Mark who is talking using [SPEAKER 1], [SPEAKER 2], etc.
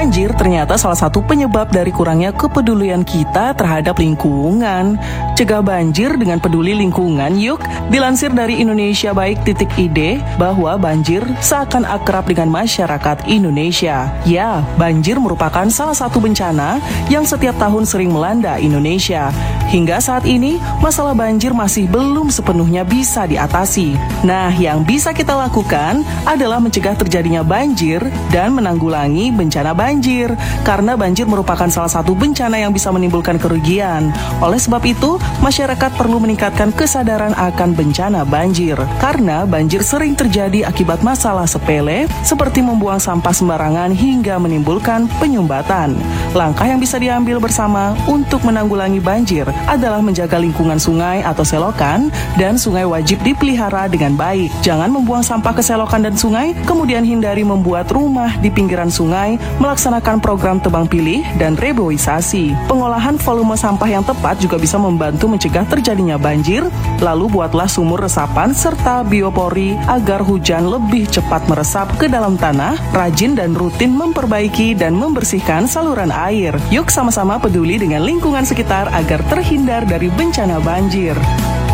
[SPEAKER 1] Banjir ternyata salah satu penyebab dari kurangnya kepedulian kita terhadap lingkungan. Cegah banjir dengan peduli lingkungan, yuk. Dilansir dari indonesiabaik.id bahwa banjir seakan akrab dengan masyarakat Indonesia. Ya, banjir merupakan salah satu bencana yang setiap tahun sering melanda Indonesia. Hingga saat ini, masalah banjir masih belum sepenuhnya bisa diatasi. Nah, yang bisa kita lakukan adalah mencegah terjadinya banjir dan menanggulangi bencana banjir. Karena banjir merupakan salah satu bencana yang bisa menimbulkan kerugian. Oleh sebab itu, masyarakat perlu meningkatkan kesadaran akan bencana banjir. Karena banjir sering terjadi akibat masalah sepele, seperti membuang sampah sembarangan hingga menimbulkan penyumbatan. Langkah yang bisa diambil bersama untuk menanggulangi banjir adalah menjaga lingkungan sungai atau selokan, dan sungai wajib dipelihara dengan baik. Jangan membuang sampah ke selokan dan sungai, kemudian hindari membuat rumah di pinggiran sungai, melaksanakan program tebang pilih dan reboisasi. Pengolahan volume sampah yang tepat juga bisa membantu mencegah terjadinya banjir. Lalu buatlah sumur resapan serta biopori agar hujan lebih cepat meresap ke dalam tanah. Rajin dan rutin memperbaiki dan membersihkan saluran air. Yuk sama-sama peduli dengan lingkungan sekitar agar terhindar dari bencana banjir.